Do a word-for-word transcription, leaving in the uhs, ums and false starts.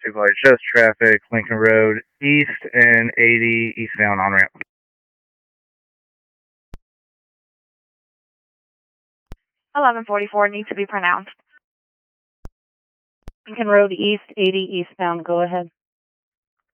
supervisor, shows traffic, Lincoln Road East and eighty eastbound on ramp. eleven forty-four needs to be pronounced. Lincoln Road East, eighty eastbound, go ahead.